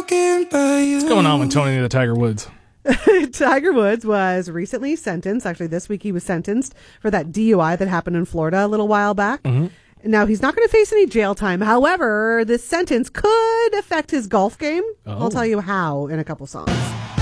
What's going on with Tony the Tiger Woods? Tiger Woods was recently sentenced. Actually, this week he was sentenced for that DUI that happened in Florida a little while back. Mm-hmm. Now, he's not going to face any jail time. However, this sentence could affect his golf game. I'll tell you how in a couple songs.